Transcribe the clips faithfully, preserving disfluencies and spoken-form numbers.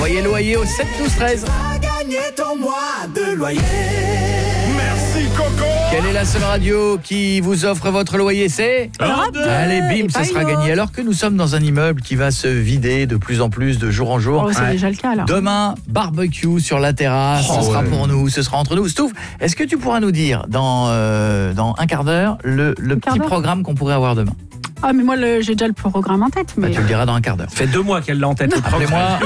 Envoyez le loyer au sept douze treize. Gagner ton mois de loyer. Merci Coco. Quelle est la seule radio qui vous offre votre loyer? C'est Europe Allez, bim, Et ça pas sera une gagné. autre. Alors que nous sommes dans un immeuble qui va se vider de plus en plus de jour en jour. Oh, c'est Ouais. déjà le cas là. Demain, barbecue sur la terrasse, Oh, ce sera ouais. pour nous, ce sera entre nous. Stouff, est-ce que tu pourras nous dire dans, euh, dans un quart d'heure le, le quart petit d'heure programme qu'on pourrait avoir demain? Ah mais moi le- j'ai déjà le programme en tête. Bah, Mais tu le diras dans un quart d'heure. Ça fait deux mois qu'elle l'a en tête. le Appelez-moi.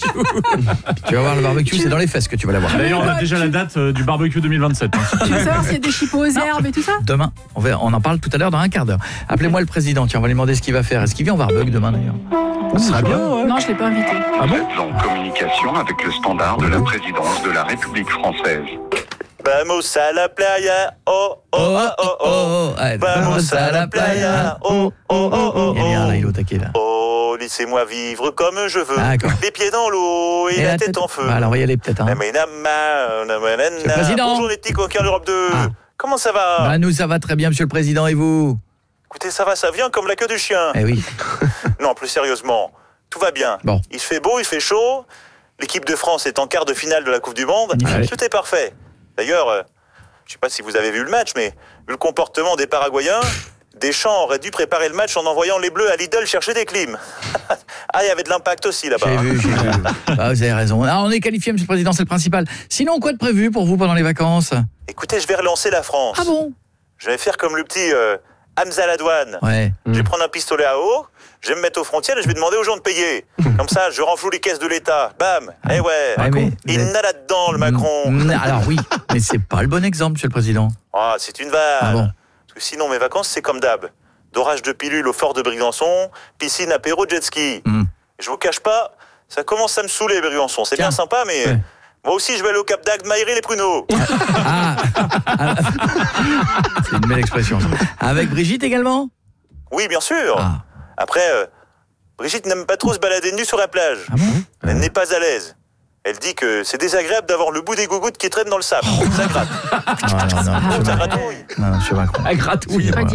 Tu vas voir le barbecue, c'est dans les fesses que tu vas l'avoir. D'ailleurs, on a déjà la date euh, du barbecue deux mille vingt-sept. hein. tu veux savoir s'il y a des chipots aux herbes et tout ça? Demain, on, va, on en parle tout à l'heure dans un quart d'heure. Appelez-moi le président, tiens, on va lui demander ce qu'il va faire. Est-ce qu'il vient au barbecue demain d'ailleurs? Ça serait bien, ouais. Non, je l'ai pas invité. Ah bon? en communication avec le standard de la présidence de la République française. Vamos a la playa, oh oh oh oh oh. Ouais, Vamos a la playa, oh oh oh oh Il est bien là, il est oh. au taquet là. Oh, laissez-moi vivre comme je veux. Ah, d'accord. Les pieds dans l'eau et, la tête, en feu. Bah, alors on va y aller peut-être. Hein. Mais nama, nama, nana. Monsieur le Président. Bonjour les petits coquins d'Europe deux. Ah. Comment ça va? Bah, nous ça va très bien, monsieur le président, et vous? Écoutez, ça va, ça vient comme la queue du chien. Eh oui. Non, plus sérieusement, tout va bien. Bon. Il fait beau, il fait chaud. L'équipe de France est en quart de finale de la Coupe du Monde. Magnifique. Tout est parfait. D'ailleurs, euh, je ne sais pas si vous avez vu le match, mais vu le comportement des Paraguayens, Deschamps aurait dû préparer le match en envoyant les Bleus à Lidl chercher des clims. Ah, il y avait de l'impact aussi là-bas. J'ai vu, j'ai vu. Ah, vous avez raison. Ah, on est qualifié, monsieur le président, c'est le principal. Sinon, quoi de prévu pour vous pendant les vacances? Écoutez, je vais relancer la France. Ah bon? Je vais faire comme le petit euh, Hamza Ladouane. Ouais. Je vais prendre un pistolet à eau, je vais me mettre aux frontières et je vais demander aux gens de payer. Comme ça, je renfloue les caisses de l'État. Bam. Eh ouais. Ouais, mais- Il n'a là-dedans, le Macron. Mm, Alors oui, mais c'est pas le bon exemple, monsieur le président. Ah, c'est une vanne. Ah bon? Parce que sinon, mes vacances, c'est comme d'hab. Dorage de pilules au fort de Briançon, piscine, apéro, jet ski. Mm. Et je vous cache pas, ça commence à me saouler, Briançon. C'est Tiens. bien sympa, mais Ouais. moi aussi, je vais aller au Cap d'Agde maïrer les pruneaux. Ah, ah. C'est une belle expression. Avec Brigitte également? Oui, bien sûr. Ah. Après, euh, Brigitte n'aime pas trop se balader nue sur la plage. Ah bon? Elle n'est pas à l'aise. Elle dit que c'est désagréable d'avoir le bout des gougouttes qui traîne dans le sable. Ça gratte. Ah, non, non, Ça monsieur Macron. gratouille. Non, monsieur Macron. Elle gratouille. Pas